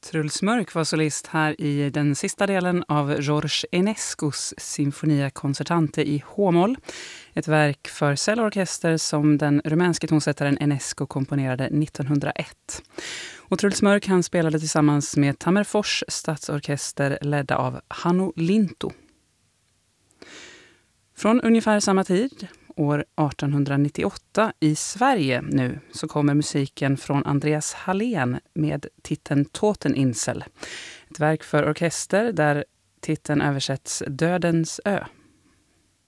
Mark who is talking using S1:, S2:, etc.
S1: Truls Mörk var solist här i den sista delen av Georges Enescos Sinfonia Concertante i H-moll. Ett verk för cellorkester som den rumänske tonsättaren Enesco komponerade 1901. Och Truls Mörk han spelade tillsammans med Tammerfors stadsorkester ledda av Hannu Lintu. Från ungefär samma tid, år 1898 i Sverige nu, så kommer musiken från Andreas Hallén med titeln Toteninsel. Ett verk för orkester där titeln översätts Dödens ö.